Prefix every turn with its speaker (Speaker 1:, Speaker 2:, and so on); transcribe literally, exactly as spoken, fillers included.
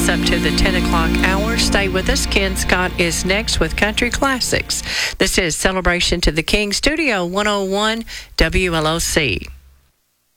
Speaker 1: us up to the ten o'clock hour. Stay with us. Ken Scott is next with Country Classics. This is Celebration to the King, Studio one oh one W L O C.